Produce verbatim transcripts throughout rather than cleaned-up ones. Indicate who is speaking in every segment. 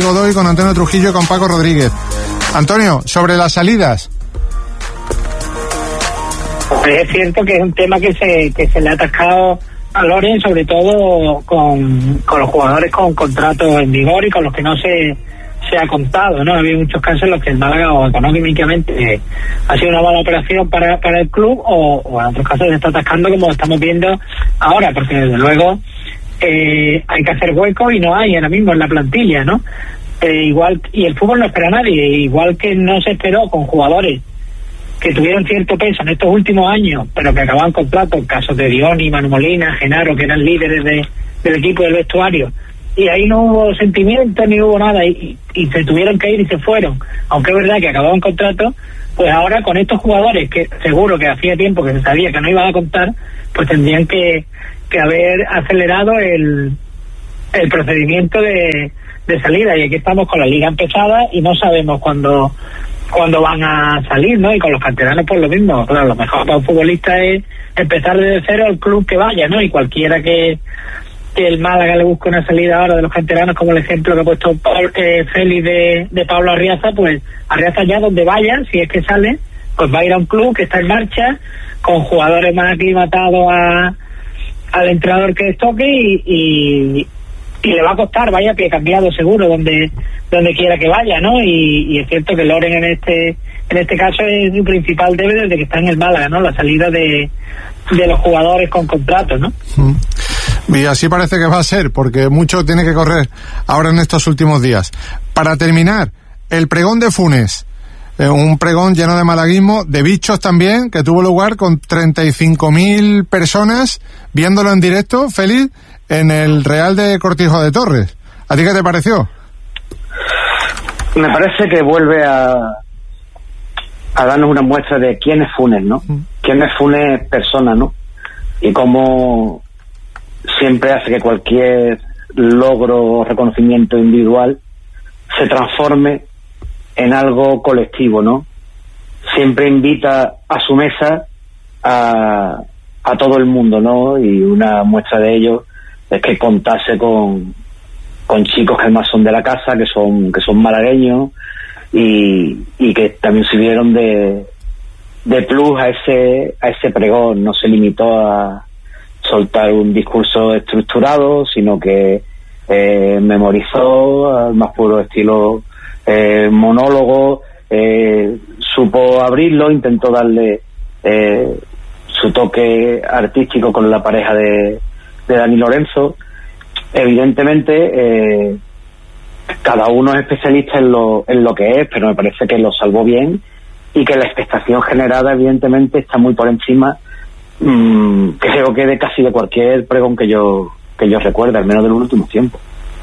Speaker 1: Godoy, con Antonio Trujillo y con Paco Rodríguez. Antonio, sobre las salidas.
Speaker 2: Pues es cierto que es un tema que se que se le ha atascado a Loren, sobre todo con, con los jugadores con contratos en vigor y con los que no se se ha contado, ¿no? Ha habido muchos casos en los que el Málaga o económicamente eh, ha sido una mala operación para, para el club o, o en otros casos se está atascando, como estamos viendo ahora, porque desde luego eh, hay que hacer hueco y no hay ahora mismo en la plantilla, ¿no? Eh, igual, y el fútbol no espera a nadie, igual que no se esperó con jugadores que tuvieron cierto peso en estos últimos años, pero que acababan contratos, casos de Dioni, Manu Molina, Genaro, que eran líderes de, del equipo del vestuario, y ahí no hubo sentimiento ni hubo nada, y, y se tuvieron que ir y se fueron, aunque es verdad que acababan contratos. Pues ahora con estos jugadores que seguro que hacía tiempo que se sabía que no iban a contar, pues tendrían que, que haber acelerado el, el procedimiento de, de salida, y aquí estamos con la liga empezada y no sabemos cuándo cuando van a salir, ¿no? Y con los canteranos pues lo mismo. Claro, lo mejor para un futbolista es empezar desde cero el club que vaya, ¿no? Y cualquiera que, que el Málaga le busque una salida ahora de los canteranos, como el ejemplo que ha puesto Paul, eh, Félix de, de Pablo Arriaza, pues Arriaza ya donde vaya, si es que sale, pues va a ir a un club que está en marcha, con jugadores más aclimatados a, al entrenador que les toque y, y y le va a costar, vaya pie cambiado seguro donde donde quiera que vaya, ¿no? Y, y es cierto que Loren en este en este caso es su principal debe desde que está en el Málaga, ¿no? La salida de, de los jugadores con contratos, ¿no?
Speaker 1: Y así parece que va a ser, porque mucho tiene que correr ahora en estos últimos días. Para terminar, el pregón de Funes, eh, un pregón lleno de malaguismo, de bichos también, que tuvo lugar con treinta y cinco mil personas viéndolo en directo, Félix, en el Real de Cortijo de Torres. ¿A ti qué te pareció?
Speaker 3: Me parece que vuelve a a darnos una muestra de quién es Funes, ¿no? Mm. Quién es Funes persona, ¿no? Y cómo siempre hace que cualquier logro o reconocimiento individual se transforme en algo colectivo, ¿no? Siempre invita a su mesa a, a todo el mundo, ¿no? Y una muestra de ello es que contase con con chicos que además son de la casa, que son que son malagueños y, y que también sirvieron de de plus a ese a ese pregón. No se limitó a soltar un discurso estructurado, sino que eh, memorizó al más puro estilo eh, monólogo, eh, supo abrirlo, intentó darle eh, su toque artístico con la pareja de de Dani Lorenzo. Evidentemente eh, cada uno es especialista en lo en lo que es, pero me parece que lo salvó bien y que la expectación generada evidentemente está muy por encima, mmm, creo que de casi de cualquier pregón que yo que yo recuerde, al menos del último tiempo.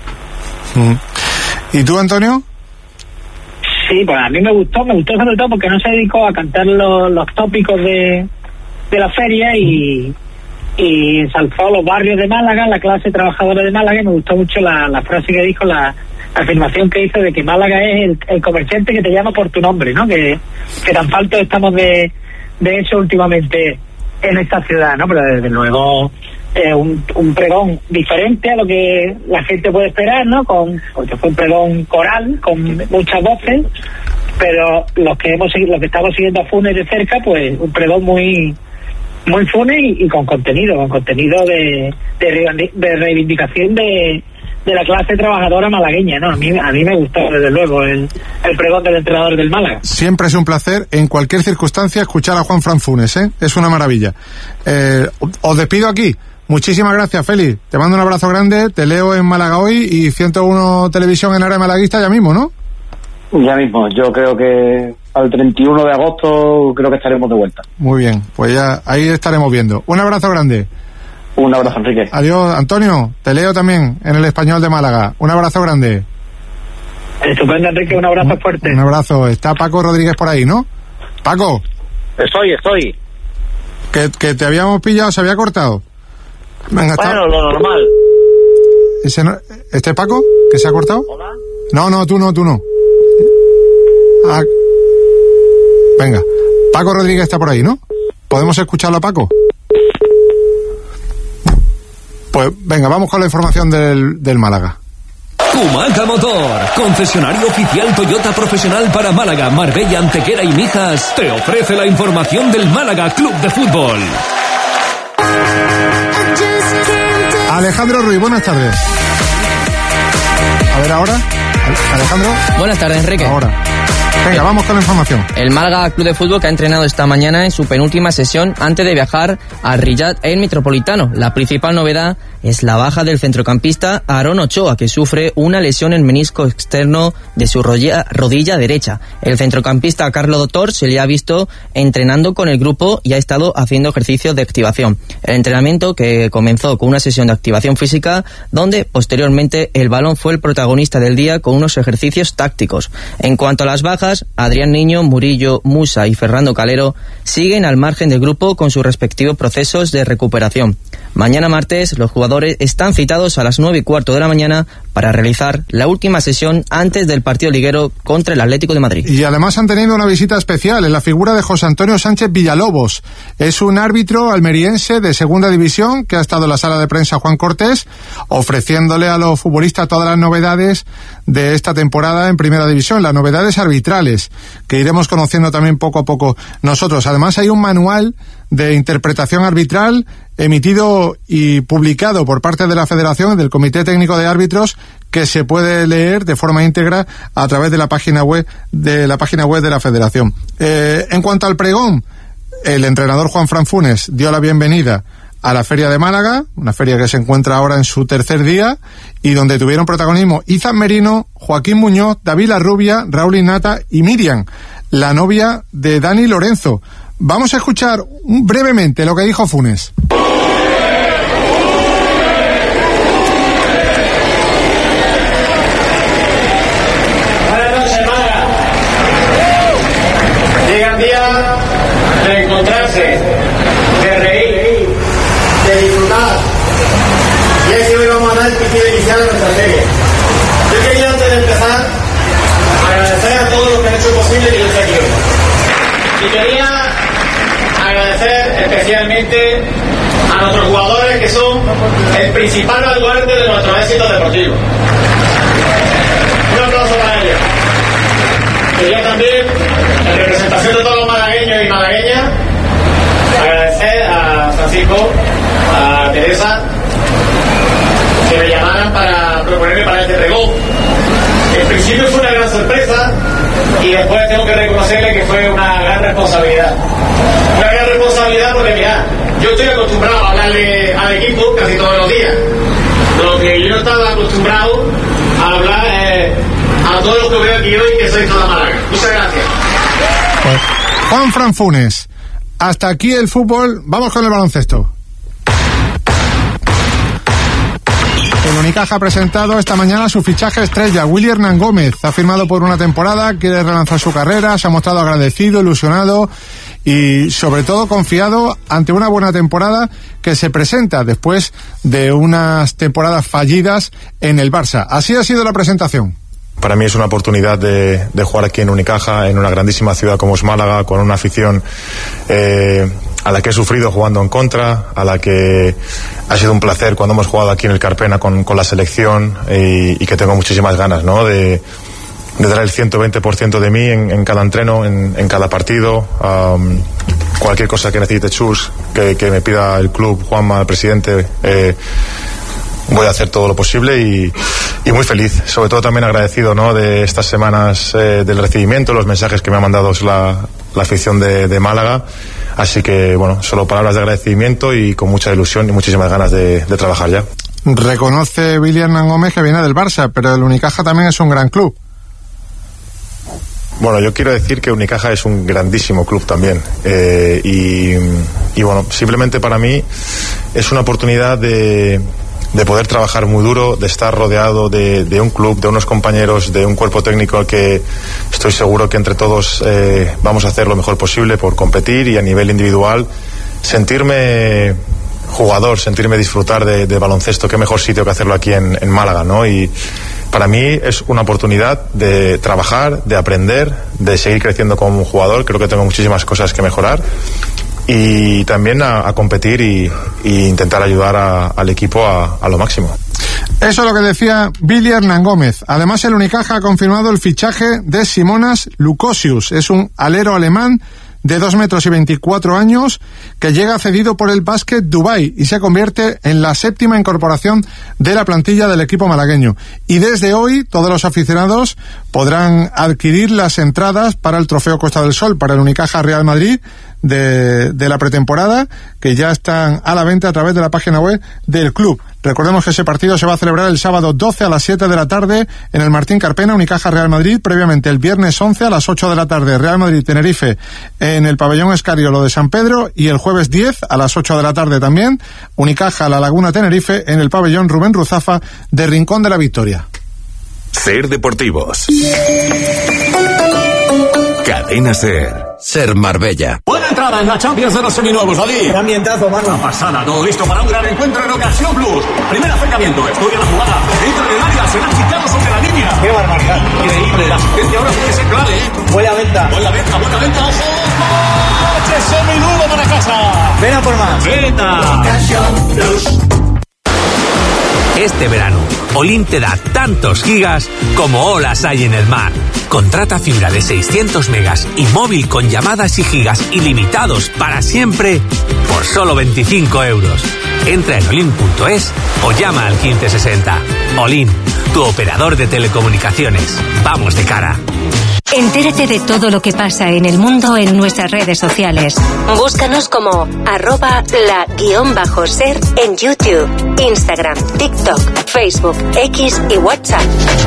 Speaker 1: ¿Y tú, Antonio?
Speaker 2: Sí, pues a mí me gustó, me gustó sobre todo porque no se dedicó a cantar los, los tópicos de, de la feria y y ensalzó los barrios de Málaga, la clase trabajadora de Málaga, y me gustó mucho la, la frase que dijo, la, la afirmación que hizo de que Málaga es el, el comerciante que te llama por tu nombre, ¿no? Que, que tan faltos estamos de, de eso últimamente en esta ciudad, ¿no? Pero desde luego eh, un, un pregón diferente a lo que la gente puede esperar, ¿no? Con, porque fue un pregón coral, con muchas voces, pero los que hemos los que estamos siguiendo a Funes de cerca, pues un pregón muy muy Funes y, y con contenido, con contenido de, de, de reivindicación de, de la clase trabajadora malagueña, ¿no? A mí, a mí me gustó, desde luego, el, el pregón del entrenador del Málaga.
Speaker 1: Siempre es un placer, en cualquier circunstancia, escuchar a Juanfran Funes, ¿eh? Es una maravilla. Eh, os despido aquí. Muchísimas gracias, Félix. Te mando un abrazo grande, te leo en Málaga Hoy y ciento uno Televisión en área malaguista ya mismo, ¿no?
Speaker 3: Ya mismo, yo creo que al treinta y uno de agosto creo que estaremos de vuelta.
Speaker 1: Muy bien, pues ya ahí estaremos viendo. Un abrazo grande.
Speaker 3: Un abrazo, Enrique.
Speaker 1: Adiós, Antonio. Te leo también en El Español de Málaga. Un abrazo grande.
Speaker 2: Estupendo, Enrique. Un abrazo fuerte.
Speaker 1: Un abrazo. Está Paco Rodríguez por ahí, ¿no? Paco.
Speaker 4: Estoy, estoy.
Speaker 1: Que, que te habíamos pillado, se había cortado. Venga,
Speaker 4: bueno,
Speaker 1: está...
Speaker 4: lo normal.
Speaker 1: ¿Ese no... ¿Este es Paco? ¿Que se ha cortado?
Speaker 4: Hola.
Speaker 1: No, no, tú no, tú no. Ah... Venga, Paco Rodríguez está por ahí, ¿no? ¿Podemos escucharlo a Paco? Pues venga, vamos con la información del, del Málaga.
Speaker 4: Kumaca Motor, concesionario oficial Toyota profesional para Málaga, Marbella, Antequera y Mijas, te ofrece la información del Málaga Club de Fútbol.
Speaker 1: Alejandro Ruiz, buenas tardes. A ver ahora, Alejandro.
Speaker 5: Buenas tardes, Enrique.
Speaker 1: Ahora. Venga, vamos con la información.
Speaker 5: El Málaga Club de Fútbol, que ha entrenado esta mañana en su penúltima sesión antes de viajar a Riyadh El Metropolitano. La principal novedad es la baja del centrocampista Aarón Ochoa, que sufre una lesión en menisco externo de su rodilla, rodilla derecha. El centrocampista Carlos Doctor se le ha visto entrenando con el grupo y ha estado haciendo ejercicios de activación. El entrenamiento, que comenzó con una sesión de activación física, donde posteriormente el balón fue el protagonista del día con unos ejercicios tácticos. En cuanto a las bajas, Adrián Niño, Murillo, Musa y Fernando Calero siguen al margen del grupo con sus respectivos procesos de recuperación. Mañana martes los jugadores están citados a las nueve y cuarto de la mañana para realizar la última sesión antes del partido liguero contra el Atlético de Madrid.
Speaker 1: Y además han tenido una visita especial en la figura de José Antonio Sánchez Villalobos. Es un árbitro almeriense de segunda división que ha estado en la sala de prensa Juan Cortés ofreciéndole a los futbolistas todas las novedades de esta temporada en primera división, las novedades arbitrales que iremos conociendo también poco a poco nosotros. Además hay un manual de interpretación arbitral emitido y publicado por parte de la Federación, del Comité Técnico de Árbitros, que se puede leer de forma íntegra a través de la página web de la página web de la Federación. Eh, en cuanto al pregón, el entrenador Juanfran Funes dio la bienvenida a la Feria de Málaga, una feria que se encuentra ahora en su tercer día y donde tuvieron protagonismo Izan Merino, Joaquín Muñoz, David Larrubia, Raúl Innata y Miriam, la novia de Dani Lorenzo. Vamos a escuchar brevemente lo que dijo Funes.
Speaker 6: Buenas noches, Málaga. Llegan días de encontrarse, de reír, de disfrutar. Y así hoy vamos a dar el pitido inicial de nuestra serie. Yo quería, antes de empezar, agradecer a todos los que han hecho posible que yo esté aquí hoy. Y quería agradecer especialmente a nuestros jugadores, que son el principal baluarte de nuestro éxito deportivo. Un aplauso para ellos. Quería también, en representación de todos los malagueños y malagueñas, agradecer a Francisco, a Teresa, que me llamaran para proponerme para este pregón. En principio fue una gran sorpresa y después tengo que reconocerle que fue una gran responsabilidad. Una gran responsabilidad porque, mirad, yo estoy acostumbrado a hablarle al equipo casi todos los días. Lo que yo no estaba acostumbrado a hablar eh, a todos los que veo aquí hoy, que soy toda Málaga. Muchas gracias.
Speaker 1: Pues, Juanfran Funes, hasta aquí el fútbol, vamos con el baloncesto. El Unicaja ha presentado esta mañana su fichaje estrella. Willy Hernán Gómez ha firmado por una temporada, quiere relanzar su carrera, se ha mostrado agradecido, ilusionado y sobre todo confiado ante una buena temporada que se presenta después de unas temporadas fallidas en el Barça. Así ha sido la presentación.
Speaker 7: Para mí es una oportunidad de, de jugar aquí en Unicaja, en una grandísima ciudad como es Málaga, con una afición eh, a la que he sufrido jugando en contra, a la que ha sido un placer cuando hemos jugado aquí en el Carpena con, con la selección y, y que tengo muchísimas ganas, ¿no?, de, de dar el ciento veinte por ciento de mí en, en cada entreno, en, en cada partido. Um, cualquier cosa que necesite Chus, que, que me pida el club, Juanma, el presidente, eh, voy a hacer todo lo posible y, y muy feliz, sobre todo también agradecido, ¿no?, de estas semanas eh, del recibimiento, los mensajes que me ha mandado la, la afición de, de Málaga, así que bueno, solo palabras de agradecimiento y con mucha ilusión y muchísimas ganas de, de trabajar ya.
Speaker 1: Reconoce Willy Hernán Gómez que viene del Barça, pero el Unicaja también es un gran club.
Speaker 7: Bueno, yo quiero decir que Unicaja es un grandísimo club también eh, y, y bueno, simplemente para mí es una oportunidad de de poder trabajar muy duro, de estar rodeado de, de un club, de unos compañeros, de un cuerpo técnico al que estoy seguro que entre todos eh, vamos a hacer lo mejor posible por competir y a nivel individual sentirme jugador, sentirme disfrutar de, de baloncesto. Qué mejor sitio que hacerlo aquí en, en Málaga, ¿no? Y para mí es una oportunidad de trabajar, de aprender, de seguir creciendo como un jugador. Creo que tengo muchísimas cosas que mejorar y también a, a competir y, y intentar ayudar a, al equipo a, a lo máximo.
Speaker 1: Eso es lo que decía Billy Hernán Gómez. Además, el Unicaja ha confirmado el fichaje de Simonas Lukosius. Es un alero alemán de dos metros y veinticuatro años que llega cedido por el Basket Dubai y se convierte en la séptima incorporación de la plantilla del equipo malagueño. Y desde hoy todos los aficionados podrán adquirir las entradas para el Trofeo Costa del Sol, para el Unicaja Real Madrid de, de la pretemporada, que ya están a la venta a través de la página web del club. Recordemos que ese partido se va a celebrar el sábado doce a las siete de la tarde en el Martín Carpena, Unicaja Real Madrid. Previamente el viernes once a las ocho de la tarde, Real Madrid Tenerife en el pabellón Escariolo de San Pedro, y el jueves diez a las ocho de la tarde también, Unicaja La Laguna Tenerife en el pabellón Rubén Ruzafa de Rincón de la Victoria.
Speaker 8: Ser Deportivos. Cadena Ser. Ser Marbella.
Speaker 4: Buena entrada en la Champions de los seminuevos, Ali.
Speaker 9: Qué ambientazo, mano.
Speaker 4: Una pasada, todo listo para un gran encuentro en Ocasión Plus. Primer acercamiento, estudia la jugada. Entra en el área, será quitado sobre la línea.
Speaker 9: Qué barbaridad.
Speaker 4: Increíble, la asistencia ahora puede ser clave, ¿eh?
Speaker 9: Buena venta.
Speaker 4: Buena venta, buena venta, ojo. ¡Coche seminudo para casa!
Speaker 9: Ven a por más.
Speaker 4: ¡Venta!
Speaker 9: Ocasión Plus.
Speaker 10: Este verano, Olin te da tantos gigas como olas hay en el mar. Contrata fibra de seiscientos megas y móvil con llamadas y gigas ilimitados para siempre por solo veinticinco euros. Entra en olin punto es o llama al quince sesenta. Olin, tu operador de telecomunicaciones. Vamos de cara.
Speaker 11: Entérate de todo lo que pasa en el mundo en nuestras redes sociales. Búscanos como arroba la guión bajo ser en YouTube, Instagram, TikTok, Facebook, X y WhatsApp.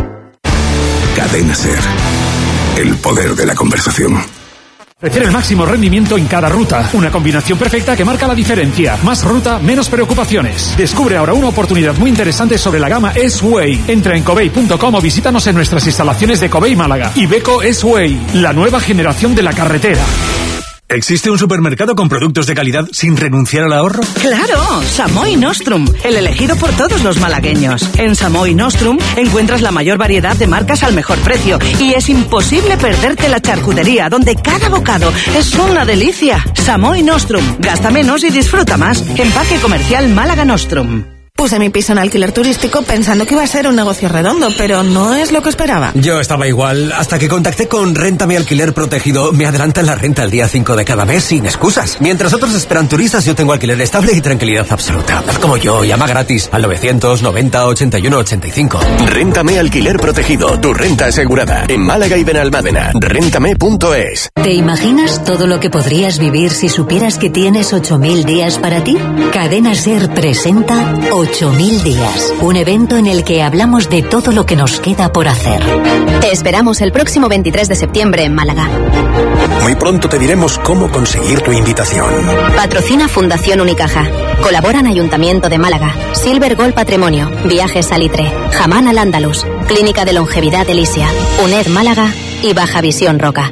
Speaker 8: Cadena Ser. El poder de la conversación.
Speaker 12: Ofrecer el máximo rendimiento en cada ruta. Una combinación perfecta que marca la diferencia. Más ruta, menos preocupaciones. Descubre ahora una oportunidad muy interesante sobre la gama S-Way. Entra en cobey punto com o visítanos en nuestras instalaciones de Cobey Málaga. Iveco S-Way, la nueva generación de la carretera.
Speaker 13: ¿Existe un supermercado con productos de calidad sin renunciar al ahorro?
Speaker 14: ¡Claro! Samoy Nostrum, el elegido por todos los malagueños. En Samoy Nostrum encuentras la mayor variedad de marcas al mejor precio y es imposible perderte la charcutería, donde cada bocado es una delicia. Samoy Nostrum, gasta menos y disfruta más. Empaque Comercial Málaga Nostrum.
Speaker 15: Puse mi piso en alquiler turístico pensando que iba a ser un negocio redondo, pero no es lo que esperaba.
Speaker 16: Yo estaba igual, hasta que contacté con Réntame Alquiler Protegido. Me adelantan la renta el día cinco de cada mes sin excusas. Mientras otros esperan turistas, yo tengo alquiler estable y tranquilidad absoluta. Haz como yo, llama gratis al novecientos noventa ochenta y uno ochenta y cinco.
Speaker 8: Réntame Alquiler Protegido, tu renta asegurada. En Málaga y Benalmádena. Réntame punto es.
Speaker 11: ¿Te imaginas todo lo que podrías vivir si supieras que tienes ocho mil días para ti? Cadena Ser presenta ocho mil días, un evento en el que hablamos de todo lo que nos queda por hacer.
Speaker 17: Te esperamos el próximo veintitrés de septiembre en Málaga.
Speaker 8: Muy pronto te diremos cómo conseguir tu invitación.
Speaker 17: Patrocina Fundación Unicaja. Colaboran Ayuntamiento de Málaga, Silver Gold Patrimonio, Viajes Salitre, Jamán al Andalus, Clínica de Longevidad Delisia, UNED Málaga y Baja Visión Roca.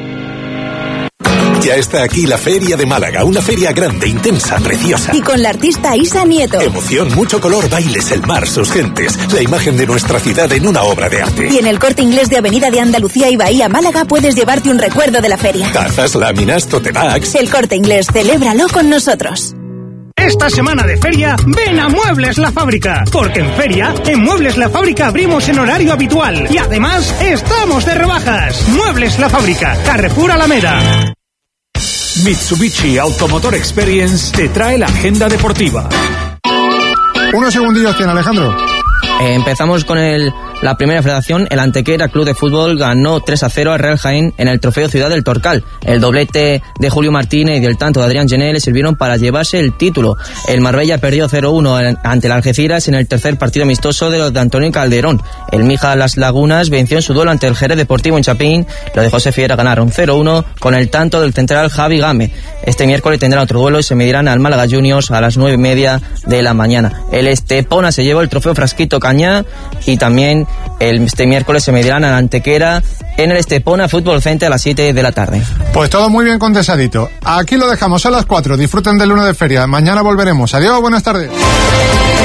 Speaker 8: Ya está aquí la Feria de Málaga, una feria grande, intensa, preciosa.
Speaker 15: Y con la artista Isa Nieto.
Speaker 8: Emoción, mucho color, bailes, el mar, sus gentes, la imagen de nuestra ciudad en una obra de arte.
Speaker 15: Y en el Corte Inglés de Avenida de Andalucía y Bahía Málaga puedes llevarte un recuerdo de la feria.
Speaker 8: Tazas, láminas, tote bags.
Speaker 15: El Corte Inglés, celébralo con nosotros.
Speaker 18: Esta semana de feria, ven a Muebles La Fábrica, porque en feria, en Muebles La Fábrica abrimos en horario habitual y además estamos de rebajas. Muebles La Fábrica, Carrefour Alameda.
Speaker 12: Mitsubishi Automotor Experience te trae la agenda deportiva.
Speaker 1: Unos segundillos tiene Alejandro.
Speaker 5: Eh, empezamos con el, la primera federación. El Antequera Club de Fútbol ganó tres a cero al Real Jaén en el Trofeo Ciudad del Torcal. El doblete de Julio Martínez y del tanto de Adrián Gené le sirvieron para llevarse el título. El Marbella perdió cero uno ante el Algeciras en el tercer partido amistoso de los de Antonio Calderón. El Mija Las Lagunas venció en su duelo ante el Jerez Deportivo en Chapín. Los de José Fiera ganaron cero uno con el tanto del central Javi Game. Este miércoles tendrán otro duelo y se medirán al Málaga Juniors a las nueve y media de la mañana. El Estepona se llevó el trofeo Frasquito Cañá y también el, este miércoles se medirán a la Antequera en el Estepona Fútbol Center a las siete de la tarde.
Speaker 1: Pues todo muy bien condensadito. Aquí lo dejamos a las cuatro. Disfruten del lunes de feria. Mañana volveremos. Adiós, buenas tardes.